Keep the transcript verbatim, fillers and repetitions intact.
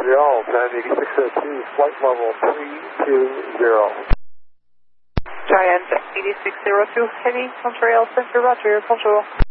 Roger, all, Cheyenne eighty-six oh two, flight level three two zero. Cheyenne eighty-six oh two, heavy, Montreal Center, Roger, control.